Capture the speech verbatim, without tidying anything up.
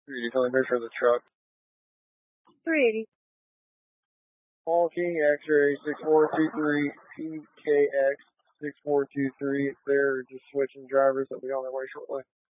three eighty, telling measure of the truck. three eighty. Paul King, X-ray six four two three, P K X six four two three. They're just switching drivers. They'll be on their way shortly.